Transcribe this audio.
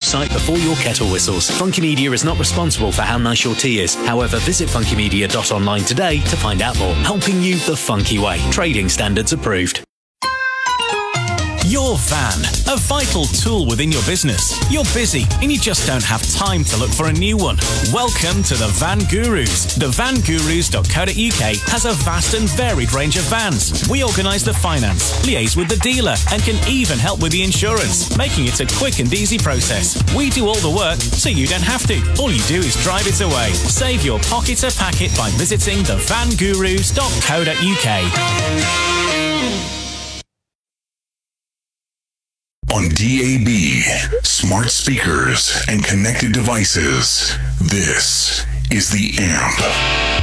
sight before your kettle whistles. Funky Media is not responsible for how nice your tea is. However, visit funkymedia.online today to find out more. Helping you the funky way. Trading standards approved. Your van, a vital tool within your business. You're busy and you just don't have time to look for a new one. Welcome to the Van Gurus. TheVanGurus.co.uk has a vast and varied range of vans. We organise the finance, liaise with the dealer, and can even help with the insurance, making it a quick and easy process. We do all the work, so you don't have to. All you do is drive it away. Save your pocket a packet by visiting TheVanGurus.co.uk. On DAB, smart speakers, and connected devices, this is The Amp.